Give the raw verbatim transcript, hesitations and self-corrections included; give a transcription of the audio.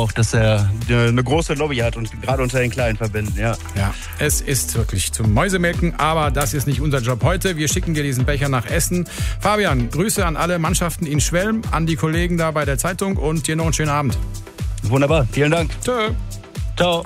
auch, dass er eine große Lobby hat und gerade unter den kleinen Verbänden, ja. Ja, es ist wirklich zum Mäusemelken, aber das ist nicht unser Job heute. Wir schicken dir diesen Becher nach Essen. Fabian, Grüße an alle Mannschaften in Schwelm, an die Kollegen da bei der Zeitung und dir noch einen schönen Abend. Wunderbar, vielen Dank. Tschö. Ciao.